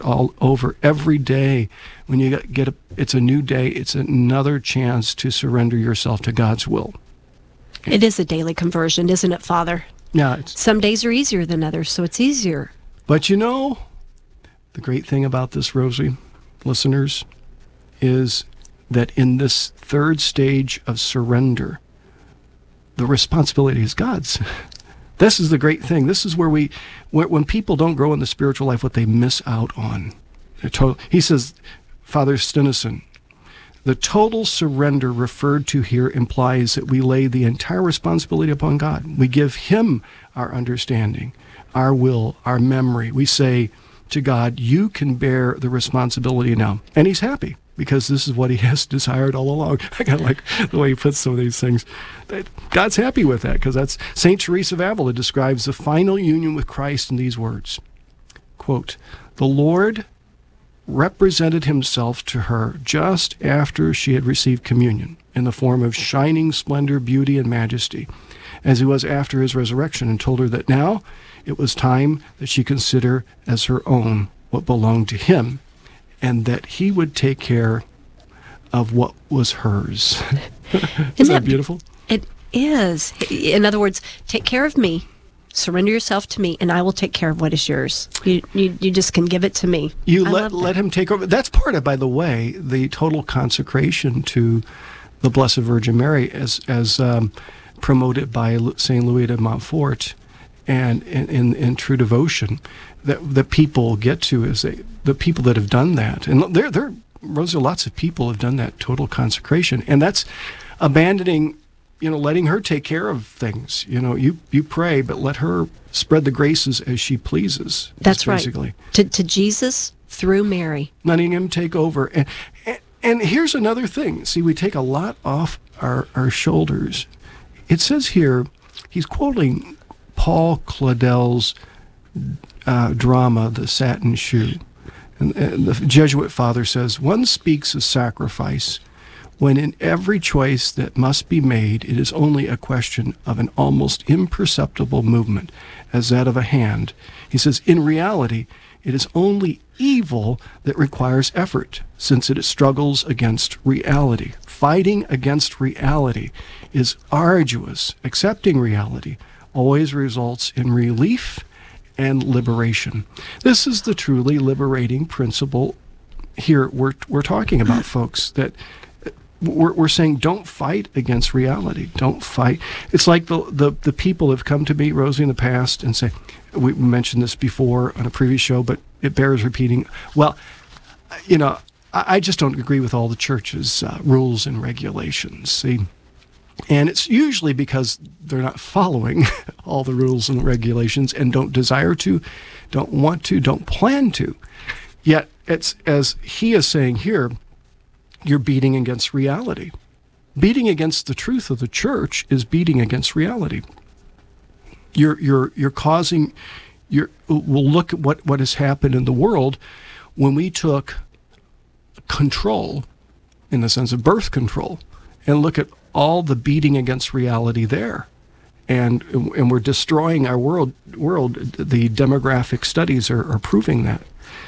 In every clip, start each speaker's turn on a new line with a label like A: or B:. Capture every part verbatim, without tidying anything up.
A: all over every day. When you get, get a, it's a new day. It's another chance to surrender yourself to God's will.
B: It is a daily conversion, isn't it, Father?
A: Yeah. It's,
B: Some days are easier than others, so it's easier.
A: But you know, the great thing about this, Rosie, listeners, is that in this third stage of surrender, the responsibility is God's. This is the great thing. This is where we, when, when people don't grow in the spiritual life, what they miss out on. Total, he says, Father Stinnison, the total surrender referred to here implies that we lay the entire responsibility upon God. We give him our understanding, our will, our memory. We say to God, you can bear the responsibility now. And he's happy, because this is what he has desired all along. I kind of like the way he puts some of these things. God's happy with that, because that's Saint Teresa of Avila describes the final union with Christ in these words. Quote, the Lord represented himself to her just after she had received communion in the form of shining splendor, beauty, and majesty, as he was after his resurrection, and told her that now it was time that she consider as her own what belonged to him, and that he would take care of what was hers. Isn't that, that beautiful?
B: It is. In other words, take care of me, surrender yourself to me, and I will take care of what is yours. You you, you just can give it to me.
A: You
B: I
A: let let him take over. That's part of, by the way, the total consecration to the Blessed Virgin Mary, as as um, promoted by Saint Louis de Montfort, and in, in, in true devotion, that the people get to is they, the people that have done that, and there there Rosa, lots of people have done that total consecration, and that's abandoning, you know, letting her take care of things. You know, you you pray, but let her spread the graces as she pleases.
B: That's
A: basically
B: right. To to Jesus through Mary,
A: letting him take over. And, and and here's another thing. See, we take a lot off our our shoulders. It says here, he's quoting Paul Claudel's uh, drama, The Satin Shoe. And, and the Jesuit father says, one speaks of sacrifice when in every choice that must be made, it is only a question of an almost imperceptible movement, as that of a hand. He says, in reality, it is only evil that requires effort, since it struggles against reality. Fighting against reality is arduous. Accepting reality always results in relief and liberation. This is the truly liberating principle here we're we're talking about, folks, that we're, we're saying don't fight against reality. Don't fight. It's like the, the, the people have come to me, Rosie, in the past and say, we mentioned this before on a previous show, but it bears repeating. Well, you know, I, I just don't agree with all the church's uh, rules and regulations. See? And it's usually because they're not following all the rules and regulations and don't desire to, don't want to, don't plan to. Yet, it's as he is saying here, you're beating against reality. Beating against the truth of the church is beating against reality. You're you're you're causing. You're. We'll look at what what has happened in the world when we took control, in the sense of birth control, and look at all the beating against reality there, and and we're destroying our world. World. The demographic studies are, are proving that.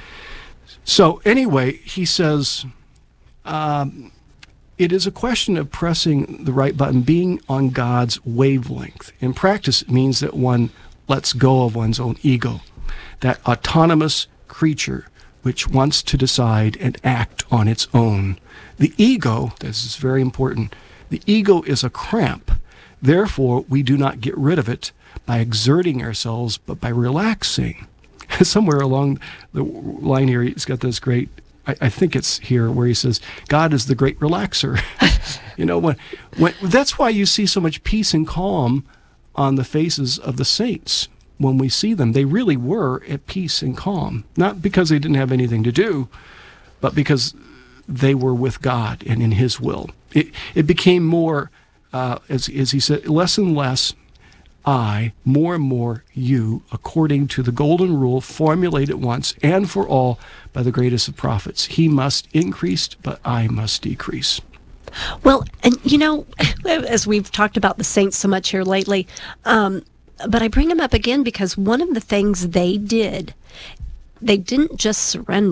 A: So anyway, he says, um, it is a question of pressing the right button, being on God's wavelength. In practice, it means that one lets go of one's own ego, that autonomous creature which wants to decide and act on its own. The ego, this is very important, the ego is a cramp. Therefore, we do not get rid of it by exerting ourselves, but by relaxing. Somewhere along the line here, he's got this great, I, I think it's here, where he says, God is the great relaxer. You know, when, when that's why you see so much peace and calm on the faces of the saints when we see them. They really were at peace and calm, not because they didn't have anything to do, but because they were with God and in his will. It, it became more, uh, as, as he said, less and less I, more and more you, according to the golden rule formulated once and for all by the greatest of prophets. He must increase, but I must decrease.
B: Well, and you know, as we've talked about the saints so much here lately, um, but I bring them up again because one of the things they did, they didn't just surrender.